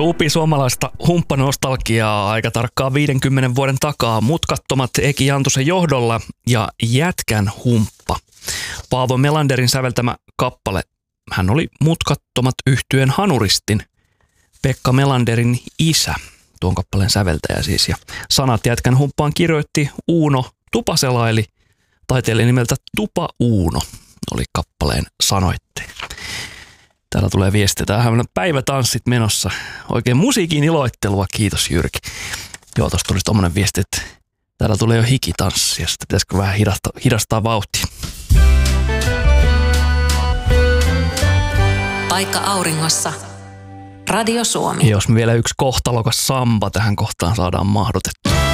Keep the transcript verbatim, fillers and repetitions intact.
Suupi suomalaista humppanostalgiaa aika tarkkaan viidenkymmenen vuoden takaa. Mutkattomat Eki Jantusen johdolla ja Jätkän humppa. Paavo Melanderin säveltämä kappale. Hän oli Mutkattomat -yhtyeen hanuristin Pekka Melanderin isä, tuon kappaleen säveltäjä siis. Ja sanat Jätkän humppaan kirjoitti Uuno Tupasela, eli taiteilija nimeltä Tupa Uuno oli kappaleen sanoitteja. Täällä tulee viestiä. Tämähän on päivätanssit menossa. Oikein musiikin iloittelua. Kiitos Jyrki. Joo, tuossa tuli tommonen viesti, että täällä tulee jo hikitanssia. Sitten pitäisikö vähän hidastaa, hidastaa vauhtia. Paikka auringossa. Radio Suomi. Jos me vielä yksi kohtalokas samba tähän kohtaan saadaan mahdotettua.